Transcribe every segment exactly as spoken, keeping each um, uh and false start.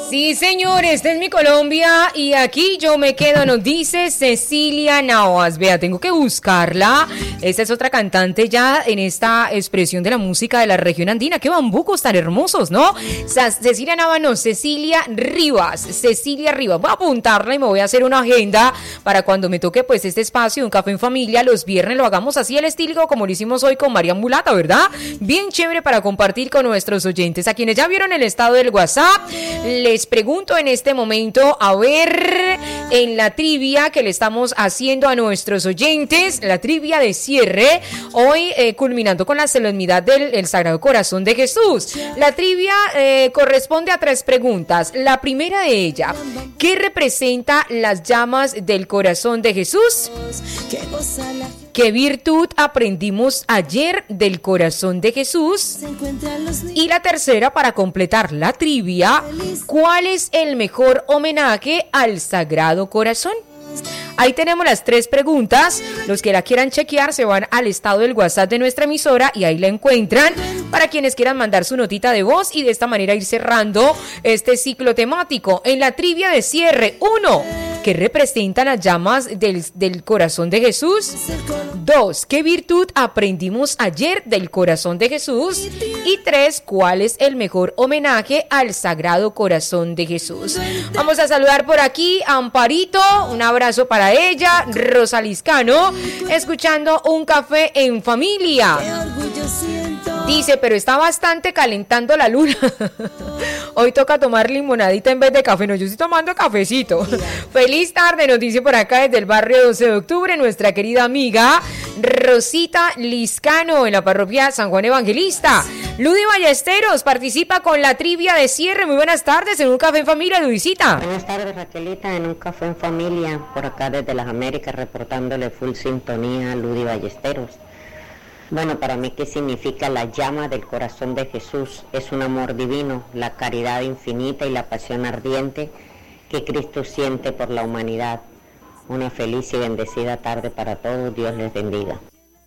Sí, señor, esta es mi Colombia y aquí yo me quedo, nos dice Cecilia Navas. Vea, tengo que buscarla. Esta es otra cantante ya en esta expresión de la música de la región andina. Qué bambucos tan hermosos, ¿no? Cecilia Navas, no, Cecilia Rivas. Cecilia Rivas. Voy a apuntarla y me voy a hacer una agenda para cuando me toque pues este espacio, un café en familia, los viernes lo hagamos así al estilo como lo hicimos hoy con María Mulata, ¿verdad? Bien chévere para compartir con nuestros oyentes. A quienes ya vieron el estado del WhatsApp, les pregunto en este momento, a ver, en la trivia que le estamos haciendo a nuestros oyentes, la trivia de cierre, hoy eh, culminando con la solemnidad del el Sagrado Corazón de Jesús. La trivia eh, corresponde a tres preguntas. La primera de ella, ¿qué representa las llamas del corazón de Jesús? ¿Qué virtud aprendimos ayer del corazón de Jesús? Y la tercera, para completar la trivia, ¿cuál es el mejor homenaje al Sagrado Corazón? Ahí tenemos las tres preguntas. Los que la quieran chequear se van al estado del WhatsApp de nuestra emisora y ahí la encuentran para quienes quieran mandar su notita de voz y de esta manera ir cerrando este ciclo temático. En la trivia de cierre, uno, ¿qué representan las llamas del, del corazón de Jesús? Dos, ¿qué virtud aprendimos ayer del corazón de Jesús? Y tres, ¿cuál es el mejor homenaje al Sagrado Corazón de Jesús? Vamos a saludar por aquí a Amparito, un abrazo para ella, Rosaliscano, escuchando un café en familia. Dice, pero está bastante calentando la luna. Hoy toca tomar limonadita en vez de café. No, yo estoy tomando cafecito. Feliz tarde, nos dice por acá desde el barrio doce de octubre nuestra querida amiga Rosita Liscano en la parroquia San Juan Evangelista. Ludy Ballesteros participa con la trivia de cierre. Muy buenas tardes en un café en familia, Ludicita. Buenas tardes, Raquelita, en un café en familia, por acá desde las Américas, reportándole full sintonía a Ludy Ballesteros. Bueno, para mí, ¿qué significa la llama del corazón de Jesús? Es un amor divino, la caridad infinita y la pasión ardiente que Cristo siente por la humanidad. Una feliz y bendecida tarde para todos. Dios les bendiga.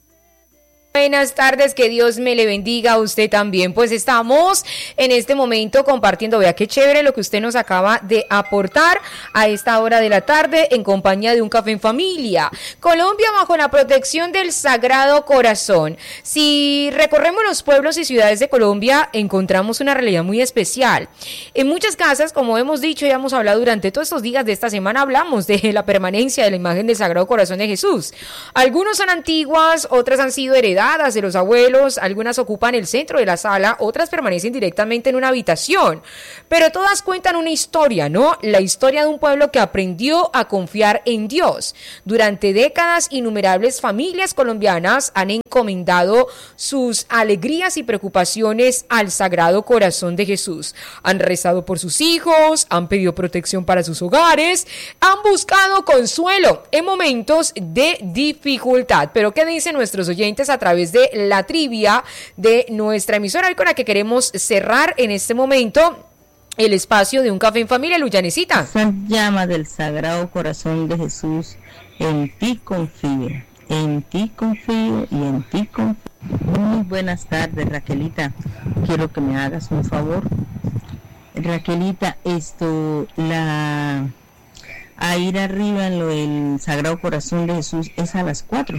Buenas tardes, que Dios me le bendiga a usted también. Pues estamos en este momento compartiendo, vea qué chévere lo que usted nos acaba de aportar a esta hora de la tarde en compañía de un café en familia. Colombia bajo la protección del Sagrado Corazón. Si recorremos los pueblos y ciudades de Colombia, encontramos una realidad muy especial. En muchas casas, como hemos dicho y hemos hablado durante todos estos días de esta semana, hablamos de la permanencia de la imagen del Sagrado Corazón de Jesús. Algunas son antiguas, otras han sido heredadas de los abuelos, algunas ocupan el centro de la sala, otras permanecen directamente en una habitación, pero todas cuentan una historia, ¿no? La historia de un pueblo que aprendió a confiar en Dios. Durante décadas, innumerables familias colombianas han encomendado sus alegrías y preocupaciones al Sagrado Corazón de Jesús. Han rezado por sus hijos, han pedido protección para sus hogares, han buscado consuelo en momentos de dificultad. Pero ¿qué dicen nuestros oyentes a través de la trivia de nuestra emisora hoy con la que queremos cerrar en este momento el espacio de un café en familia? Luyanecita. Esa llama del Sagrado Corazón de Jesús, en ti confío, en ti confío y en ti confío. Muy buenas tardes, Raquelita. Quiero que me hagas un favor. Raquelita, esto, la a ir arriba en lo del Sagrado Corazón de Jesús es a las cuatro.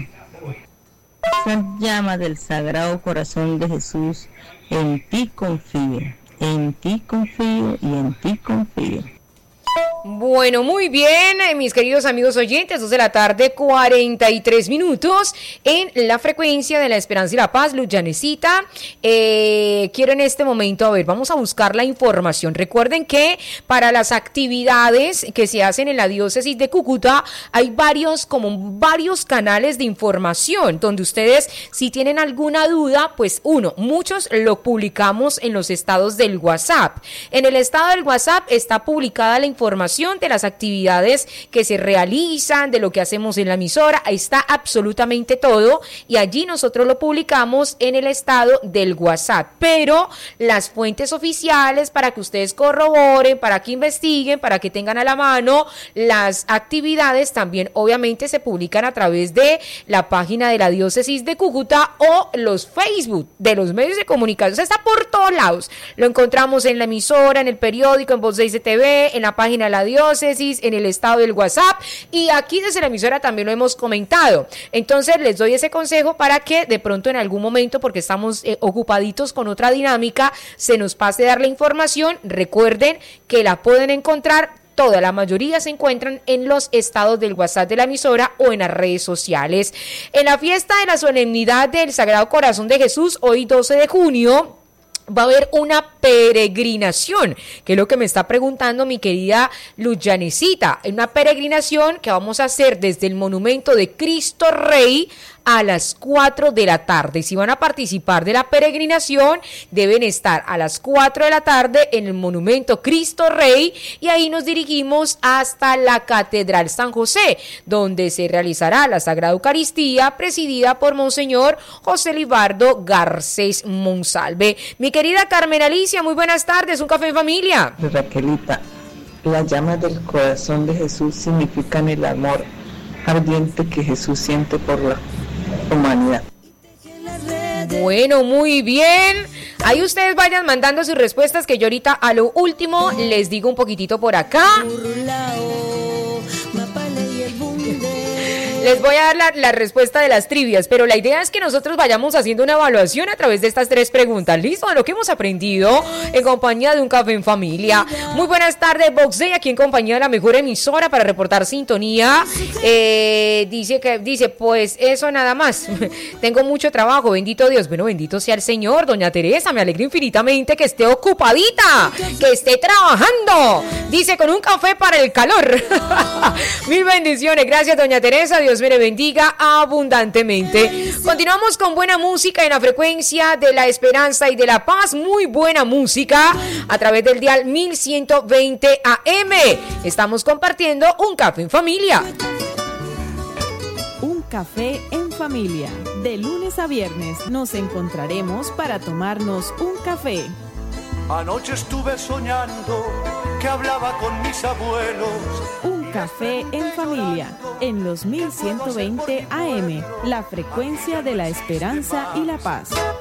Esa llama del Sagrado Corazón de Jesús, en ti confío, en ti confío y en ti confío. Bueno, muy bien, mis queridos amigos oyentes, dos de la tarde, cuarenta y tres minutos en la frecuencia de la Esperanza y la Paz. Luyanecita, eh, quiero en este momento, a ver, vamos a buscar la información. Recuerden que para las actividades que se hacen en la diócesis de Cúcuta hay varios, como varios canales de información donde ustedes, si tienen alguna duda, pues uno, muchos lo publicamos en los estados del WhatsApp. En el estado del WhatsApp está publicada la información información de las actividades que se realizan, de lo que hacemos en la emisora. Ahí está absolutamente todo y allí nosotros lo publicamos en el estado del WhatsApp. Pero las fuentes oficiales para que ustedes corroboren, para que investiguen, para que tengan a la mano las actividades, también obviamente se publican a través de la página de la diócesis de Cúcuta o los Facebook de los medios de comunicación. O sea, está por todos lados. Lo encontramos en la emisora, en el periódico, en Voz seis T V, en la página de la diócesis, en el estado del WhatsApp y aquí desde la emisora también lo hemos comentado. Entonces les doy ese consejo para que de pronto en algún momento, porque estamos eh, ocupaditos con otra dinámica, se nos pase a dar la información. Recuerden que la pueden encontrar. Toda la mayoría se encuentran en los estados del WhatsApp de la emisora o en las redes sociales. En la fiesta de la solemnidad del Sagrado Corazón de Jesús, hoy doce de junio, va a haber una peregrinación, que es lo que me está preguntando mi querida Luyanecita. Una peregrinación que vamos a hacer desde el monumento de Cristo Rey a las cuatro de la tarde. Si van a participar de la peregrinación, deben estar a las cuatro de la tarde en el monumento Cristo Rey y ahí nos dirigimos hasta la Catedral San José, donde se realizará la Sagrada Eucaristía presidida por Monseñor José Libardo Garcés Monsalve. Mi querida Carmen Alicia, muy buenas tardes, un café en familia. Raquelita, las llamas del corazón de Jesús significan el amor ardiente que Jesús siente por la humanidad. Bueno, muy bien. Ahí ustedes vayan mandando sus respuestas que yo ahorita a lo último les digo un poquitito por acá. Les voy a dar la, la respuesta de las trivias, pero la idea es que nosotros vayamos haciendo una evaluación a través de estas tres preguntas. ¿Listo? De lo que hemos aprendido en compañía de un café en familia. Muy buenas tardes, Vox Day, aquí en compañía de la mejor emisora para reportar sintonía. Eh, dice que dice, pues eso nada más. Tengo mucho trabajo, bendito Dios. Bueno, bendito sea el Señor, doña Teresa. Me alegra infinitamente que esté ocupadita, que esté trabajando. Dice, con un café para el calor. Mil bendiciones. Gracias, doña Teresa. Dios me le bendiga abundantemente. Continuamos con buena música en la frecuencia de la esperanza y de la paz. Muy buena música a través del dial mil ciento veinte A M. Estamos compartiendo un café en familia. Un café en familia. De lunes a viernes nos encontraremos para tomarnos un café. Anoche estuve soñando que hablaba con mis abuelos. Un café en familia, en los mil ciento veinte A M, la frecuencia de la esperanza y la paz.